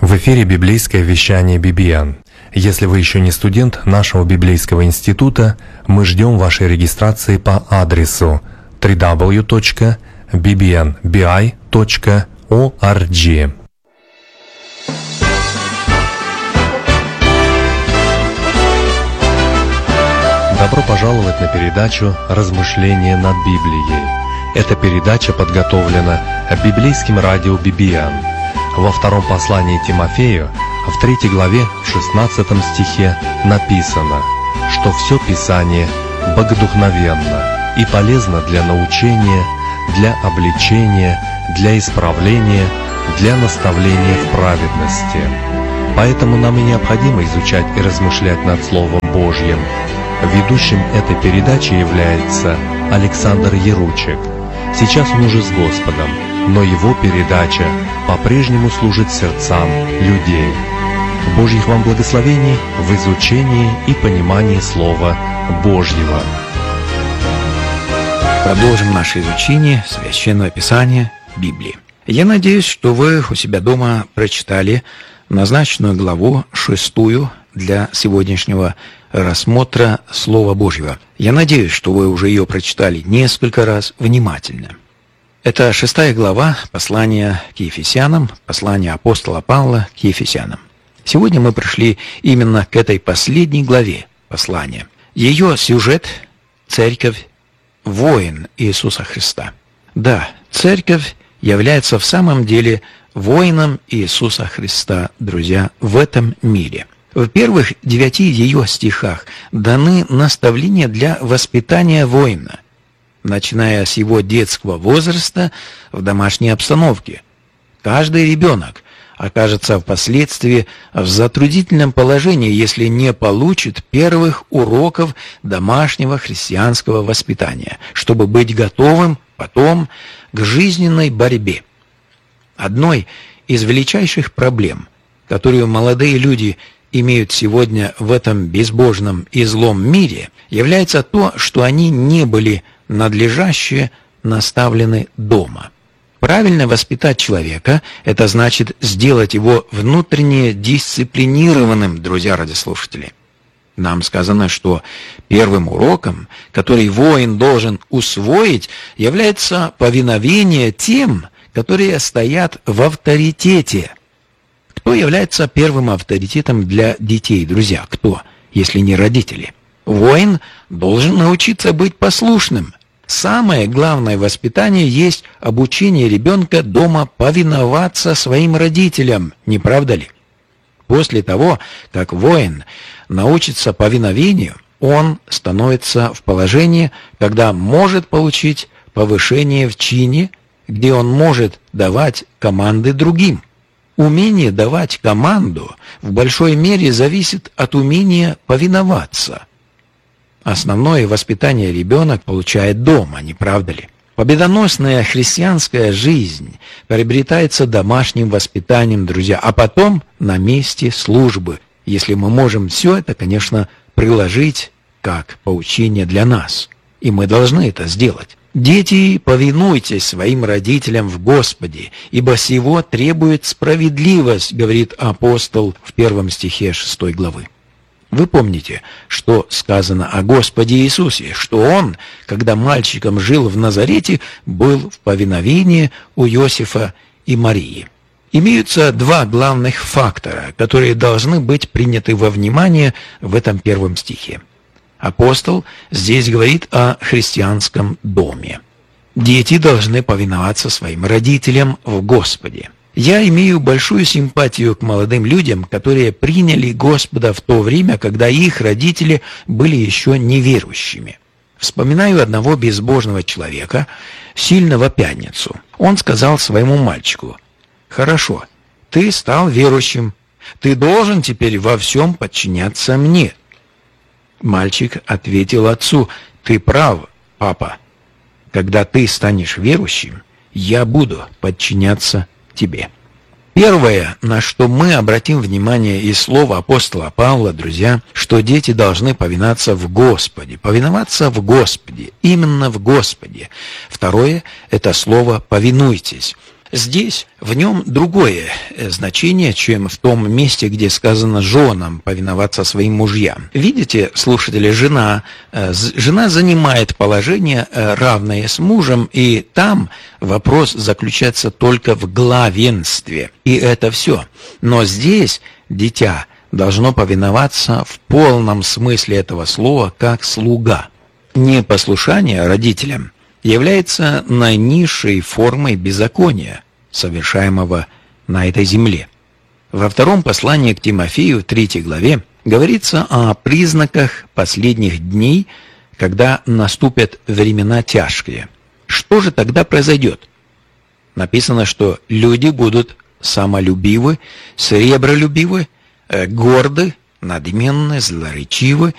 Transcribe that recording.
В эфире библейское вещание BBN. Если вы еще не студент нашего библейского института, мы ждем вашей регистрации по адресу www.bbnbi.org. Добро пожаловать на передачу «Размышления над Библией». Эта передача подготовлена библейским радио BBN. Во втором послании Тимофею, в 3 главе, в 16 стихе написано, что все Писание богодухновенно и полезно для научения, для обличения, для исправления, для наставления в праведности. Поэтому нам и необходимо изучать и размышлять над Словом Божьим. Ведущим этой передачи является Александр Яручек. Сейчас он уже с Господом, но его передача по-прежнему служит сердцам людей. Божьих вам благословений в изучении и понимании Слова Божьего. Продолжим наше изучение Священного Писания Библии. Я надеюсь, что вы у себя дома прочитали назначенную главу 6 для сегодняшнего рассмотра Слова Божьего. Я надеюсь, что вы уже ее прочитали несколько раз внимательно. Это 6 глава послания к Ефесянам, послание апостола Павла к Ефесянам. Сегодня мы пришли именно к этой последней главе послания. Ее сюжет – церковь, воин Иисуса Христа. Да, церковь является в самом деле воином Иисуса Христа, друзья, в этом мире. В первых 9 ее стихах даны наставления для воспитания воина, начиная с его детского возраста в домашней обстановке. Каждый ребенок окажется впоследствии в затруднительном положении, если не получит первых уроков домашнего христианского воспитания, чтобы быть готовым потом к жизненной борьбе. Одной из величайших проблем, которую молодые люди имеют сегодня в этом безбожном и злом мире, является то, что они не были надлежаще наставлены дома. Правильно воспитать человека – это значит сделать его внутренне дисциплинированным, друзья радиослушатели. Нам сказано, что первым уроком, который воин должен усвоить, является повиновение тем, которые стоят в авторитете. Кто является первым авторитетом для детей, друзья? Кто, если не родители? Воин должен научиться быть послушным. Самое главное воспитание есть обучение ребенка дома повиноваться своим родителям, не правда ли? После того, как воин научится повиновению, он становится в положении, когда может получить повышение в чине, где он может давать команды другим. Умение давать команду в большой мере зависит от умения повиноваться. Основное воспитание ребенок получает дома, не правда ли? Победоносная христианская жизнь приобретается домашним воспитанием, друзья, а потом на месте службы, если мы можем все это, конечно, приложить как поучение для нас. И мы должны это сделать. «Дети, повинуйтесь своим родителям в Господе, ибо сего требует справедливость», говорит апостол в 1 стихе 6 главы. Вы помните, что сказано о Господе Иисусе, что Он, когда мальчиком жил в Назарете, был в повиновении у Иосифа и Марии. Имеются два главных фактора, которые должны быть приняты во внимание в этом 1 стихе. Апостол здесь говорит о христианском доме. Дети должны повиноваться своим родителям в Господе. Я имею большую симпатию к молодым людям, которые приняли Господа в то время, когда их родители были еще неверующими. Вспоминаю одного безбожного человека, сильного пьяницу. Он сказал своему мальчику: «Хорошо, ты стал верующим, ты должен теперь во всем подчиняться мне». Мальчик ответил отцу: «Ты прав, папа. Когда ты станешь верующим, я буду подчиняться тебе». Первое, на что мы обратим внимание из слова апостола Павла, друзья, что дети должны повиноваться в Господе. Повиноваться в Господе, именно в Господе. Второе – это слово «повинуйтесь». Здесь в нем другое значение, чем в том месте, где сказано женам повиноваться своим мужьям. Видите, слушатели, жена занимает положение равное с мужем, и там вопрос заключается только в главенстве. И это все. Но здесь дитя должно повиноваться в полном смысле этого слова, как слуга. Непослушание родителям является наинизшей формой беззакония, совершаемого на этой земле. Во втором послании к Тимофею, 3 главе, говорится о признаках последних дней, когда наступят времена тяжкие. Что же тогда произойдет? Написано, что люди будут самолюбивы, сребролюбивы, горды, надменны, злоречивы,